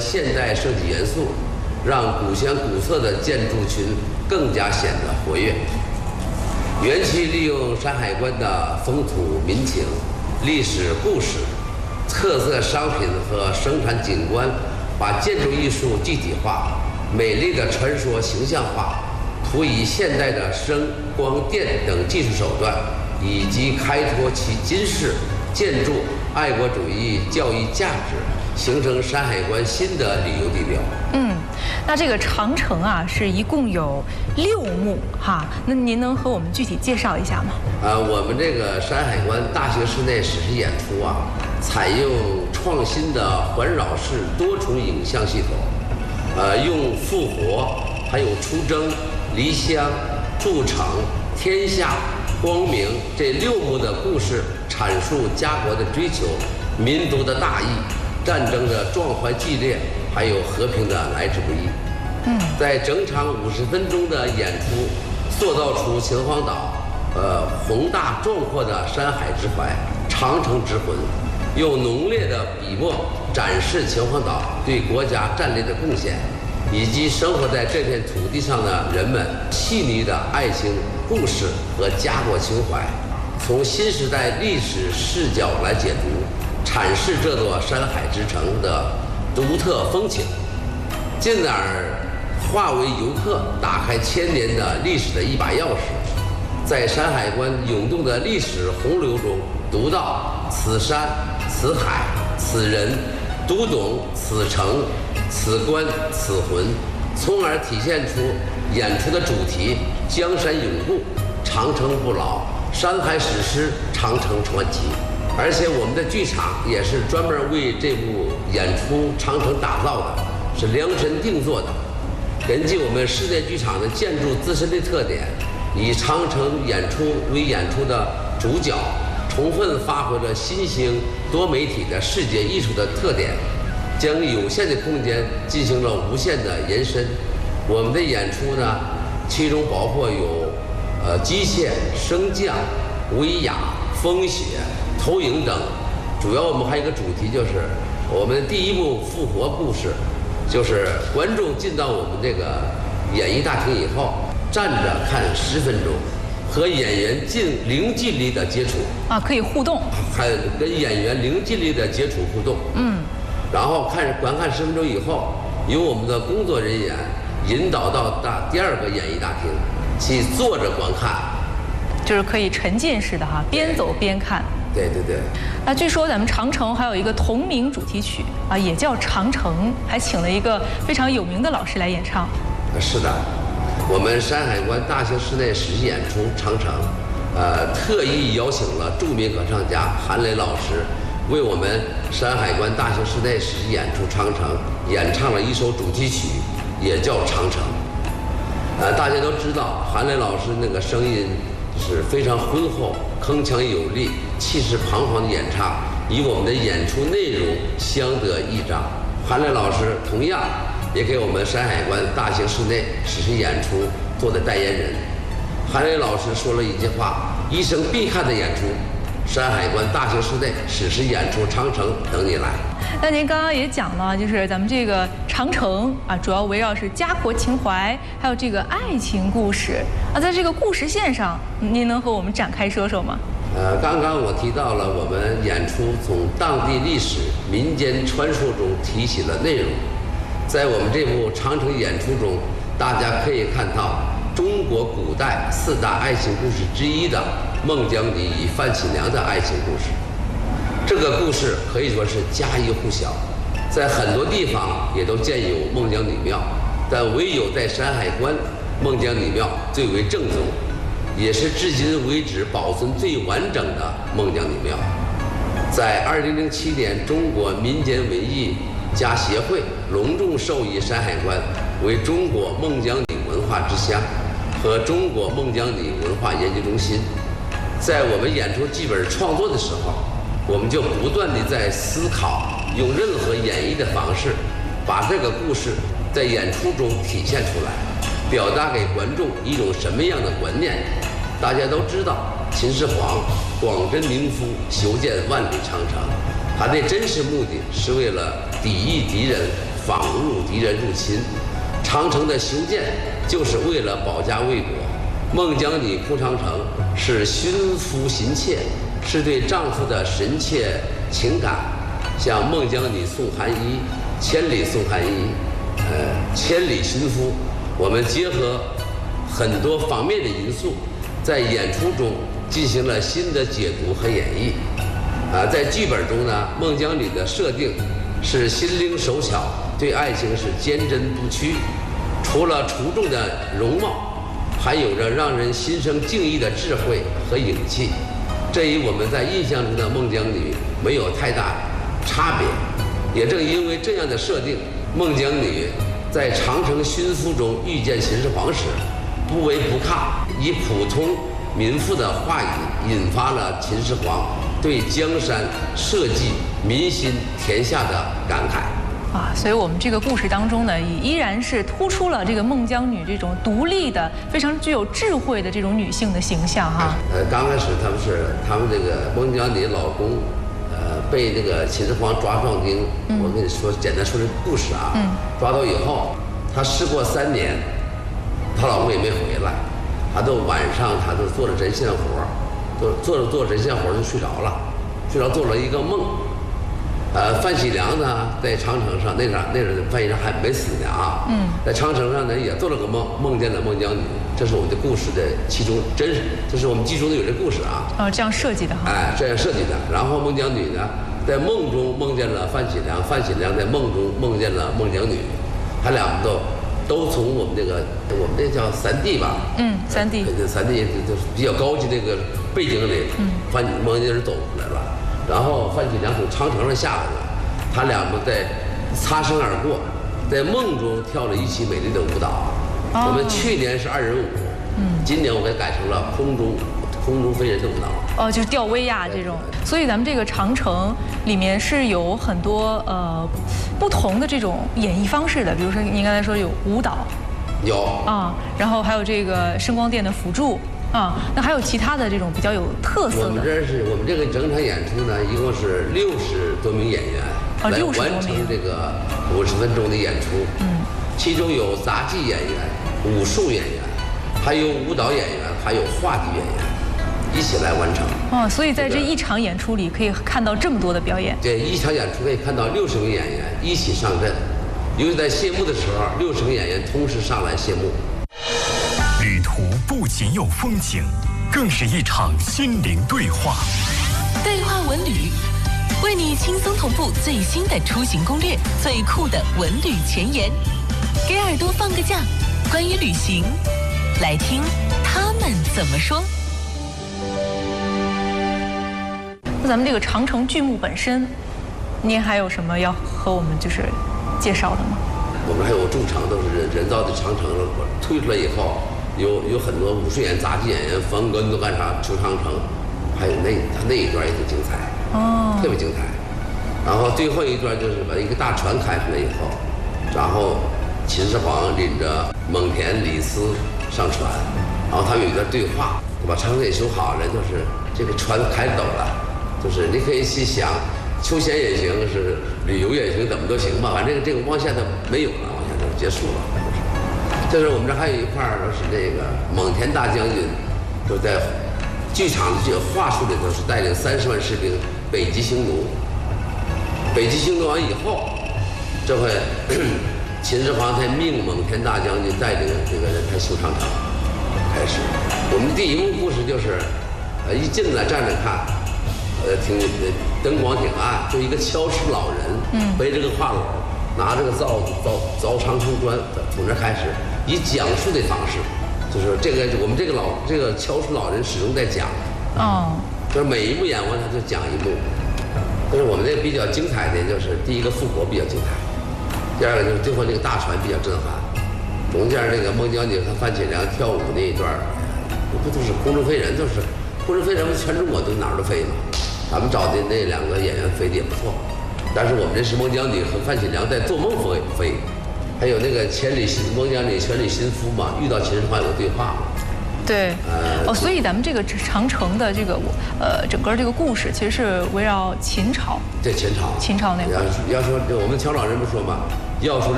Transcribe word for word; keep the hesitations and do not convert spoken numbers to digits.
现代设计元素，让古香古色的建筑群更加显得活跃。园区利用山海关的风土民情、历史故事、特色商品和生产景观，把建筑艺术具体化、美丽的传说形象化，辅以现代的声、光电等技术手段，以及开拓其今世建筑爱国主义教育价值，形成山海关新的旅游地标。 嗯，那这个长城啊，是一共有六幕哈，那您能和我们具体介绍一下吗？ 呃，我们这个山海关大型室内史诗演出啊，采用创新的环绕式多重影像系统，呃，用复活、还有出征、离乡、筑城、天下、光明这六幕的故事，阐述家国的追求、民族的大义、战争的壮怀激烈，还有和平的来之不易。嗯，在整场五十分钟的演出，塑造出秦皇岛，呃，宏大壮阔的山海之怀、长城之魂，用浓烈的笔墨展示秦皇岛对国家战略的贡献，以及生活在这片土地上的人们细腻的爱情故事和家国情怀，从新时代历史视角来解读，阐释这座山海之城的独特风情，进而化为游客打开千年的历史的一把钥匙，在山海关涌动的历史洪流中，读到此山、此海、此人，读懂此城、此关、此魂，从而体现出演出的主题：江山永固，长城不老，山海史诗，长城传奇。而且我们的剧场也是专门为这部演出长城打造的，是量身定做的。根据我们室内剧场的建筑自身的特点，以长城演出为演出的主角，充分发挥了新兴多媒体的视觉艺术的特点，将有限的空间进行了无限的延伸。我们的演出呢，其中包括有呃机械、升降、威亚、风雪、投影等。主要我们还有一个主题，就是我们第一部复活故事，就是观众进到我们这个演艺大厅以后，站着看十分钟，和演员近零距离的接触啊，可以互动， 还跟演员零距离的接触互动。嗯，然后看观看十分钟以后，由我们的工作人员引导到大第二个演艺大厅去坐着观看， 就是可以沉浸式的哈，边走边看。 对对对。 那据说咱们长城还有一个同名主题曲啊，也叫《长城》，还请了一个非常有名的老师来演唱。 是的，我们山海关大型室内史诗演出《长城》，呃，特意邀请了著名歌唱家韩磊老师，为我们山海关大型室内史诗演出《长城》演唱了一首主题曲，也叫《长城》。呃，大家都知道韩磊老师那个声音是非常浑厚、铿锵有力、气势磅礴的演唱，与我们的演出内容相得益彰。韩磊老师同样也给我们山海关大型室内史诗演出做的代言人。韩磊老师说了一句话：一生必看的演出，山海关大型室内史诗演出《长城》等你来。 那您刚刚也讲了，就是咱们这个长城啊，主要围绕是家国情怀，还有这个爱情故事啊，在这个故事线上，您能和我们展开说说吗？ 呃，刚刚我提到了我们演出从当地历史、民间传说中提起了内容，在我们这部长城演出中，大家可以看到中国古代四大爱情故事之一的孟姜女与范启良的爱情故事。这个故事可以说是家喻户晓，在很多地方也都建有孟姜女庙，但唯有在山海关，孟姜女庙最为正宗，也是至今为止保存最完整的孟姜女庙。在二零零七年，中国民间文艺家协会隆重授予山海关为中国孟姜女文化之乡和中国孟姜女文化研究中心。在我们演出剧本创作的时候，我们就不断地在思考，用任何演绎的方式，把这个故事在演出中体现出来，表达给观众一种什么样的观念。大家都知道，秦始皇广征民夫，修建万里长城，他的真实目的是为了抵御敌人， 仿入敌人入侵。长城的修建就是为了保家卫国。孟姜女哭长城是寻夫寻妾，是对丈夫的深切情感。像孟姜女送寒衣，千里送寒衣，呃，千里寻夫。我们结合很多方面的因素，在演出中进行了新的解读和演绎。啊，在剧本中呢，孟姜女的设定是心灵手巧，对爱情是坚贞不屈。除了出众的容貌，还有着让人心生敬意的智慧和勇气。这与我们在印象中的孟姜女没有太大差别。也正因为这样的设定，孟姜女在长城寻夫中遇见秦始皇时，不卑不亢，以普通民妇的话语引发了秦始皇对江山社稷民心天下的感慨。 啊，所以我们这个故事当中呢，也依然是突出了这个孟姜女这种独立的、非常具有智慧的这种女性的形象哈。 呃，刚开始他们是他们这个孟姜女老公，呃，被那个秦始皇抓壮丁。嗯、我跟你说，简单说这个故事啊。嗯。抓到以后，她事过三年，她老公也没回来，她都晚上她都做了针线活，做做着做着针线活就睡着了，睡着做了一个梦。呃，范喜良呢，在长城上，那阵那阵范喜良还没死呢啊。嗯。在长城上呢，也做了个梦，梦见了孟姜女。这是我们的故事的其中真实，这是我们剧中的有这故事啊。 哦，这样设计的哈。 哎，这样设计的。然后孟姜女呢，在梦中梦见了范喜良，范喜良在梦中梦见了孟姜女，他俩都都从我们这个我们这叫三 D 吧。嗯，三 D。这三 D 就是比较高级那个背景里，嗯，范孟姜女走出来了。然后范喜良从长城上下来了，他俩们在擦身而过，在梦中跳了一起美丽的舞蹈。哦、我们去年是二人舞，嗯，今年我给改成了空中空中飞人的舞蹈。 哦，就是吊威亚这种。所以咱们这个长城里面是有很多呃不同的这种演绎方式的，比如说您刚才说有舞蹈， 有啊，然后还有这个声光电的辅助。啊，那还有其他的这种比较有特色的。 我们这是我们这个整场演出呢，一共是六十多名演员、 哦、 来完成这个五十分钟的演出。嗯，其中有杂技演员、武术演员，还有舞蹈演员，还有话剧演员，一起来完成。 哦，所以在这一场演出里可以看到这么多的表演。 对，一场演出可以看到六十名演员一起上阵，尤其在谢幕的时候，六十名演员同时上来谢幕。 旅途不仅有风景，更是一场心灵对话。 对话文旅，为你轻松同步最新的出行攻略，最酷的文旅前沿，给耳朵放个假。关于旅行，来听他们怎么说。 那咱们这个长城剧目本身，您还有什么要和我们就是介绍的吗？ 我们还有驻场都是人人造的长城，推出来以后。有有很多武术演员、杂技演员，冯根都干啥出长城，还有那他那一段也挺精彩，哦，特别精彩。然后最后一段就是把一个大船开出来以后，然后秦始皇领着蒙恬、李斯上船，然后他们有一段对话，把长城也修好了，就是这个船开走了，就是你可以去想，休闲也行，是旅游也行，怎么都行吧，反正这个这个往下的没有了，往下就结束了。就是我们这还有一块儿，就是这个蒙恬大将军，就在剧场的这个话术里头是带领三十万士兵北极匈奴。北极匈奴完以后，这回秦始皇才命蒙恬大将军带领这个人才修长城开始。我们第一幕故事就是，呃，一进来站着看，呃，挺灯光挺暗，就一个敲石老人，嗯，背着个挎篓，拿着个凿凿凿长城砖，从这开始。以讲述的方式，就是这个我们这个老这个敲石老人始终在讲，哦，就是每一幕演完他就讲一幕。但是我们这个比较精彩的就是第一个复活比较精彩，第二个就是最后这个大船比较震撼，中间那个孟姜女和范启良跳舞那一段，不都是空中飞人，就是空中飞人，全中国都哪儿都飞嘛。咱们找的那两个演员飞的也不错，但是我们这是孟姜女和范启良在做梦飞飞。还有那个千里心孟姜女千里心夫嘛，遇到秦始皇有个对话嘛。 对，呃，哦，所以咱们这个长城的这个呃整个这个故事其实是围绕秦朝。 对，秦朝。 秦朝那会儿。 要要说我们乔老人不说嘛， 要说